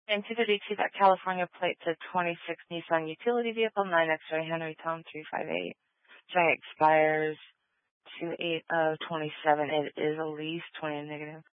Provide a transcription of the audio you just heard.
And 232, that California plate said 26 Nissan utility vehicle, 9 X-ray Henry Tom 358. Showing expires 2/8/27. It is a lease, 20 negative.